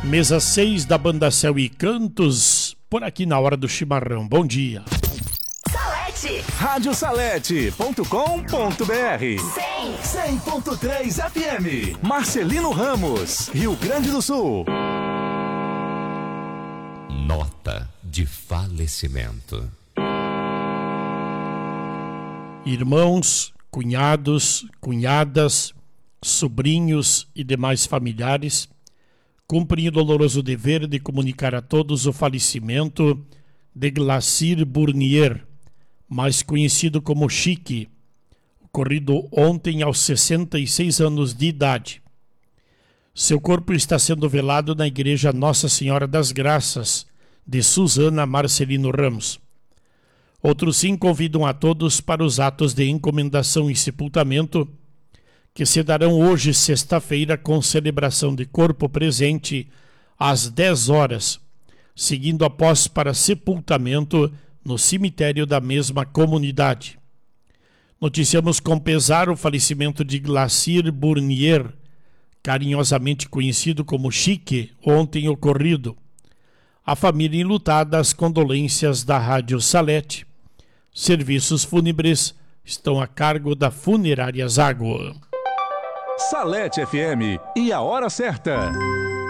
Mesa 6 da Banda Céu e Cantos, por aqui na hora do chimarrão. Bom dia. Salete. Radiosalete.com.br 100.3 FM. Marcelino Ramos, Rio Grande do Sul. Nota de falecimento. Irmãos, cunhados, cunhadas, sobrinhos e demais familiares, cumprem o doloroso dever de comunicar a todos o falecimento de Glacir Burnier, mais conhecido como Chique, ocorrido ontem aos 66 anos de idade. Seu corpo está sendo velado na Igreja Nossa Senhora das Graças, de Suzana Marcelino Ramos. Outros 5 convidam a todos para os atos de encomendação e sepultamento, que se darão hoje, sexta-feira, com celebração de corpo presente às 10 horas, seguindo após para sepultamento no cemitério da mesma comunidade. Noticiamos com pesar o falecimento de Glacir Burnier, carinhosamente conhecido como Chique, ontem ocorrido. A família enlutada, as condolências da Rádio Salete. Serviços fúnebres estão a cargo da Funerária Zago. Salete FM e a hora certa.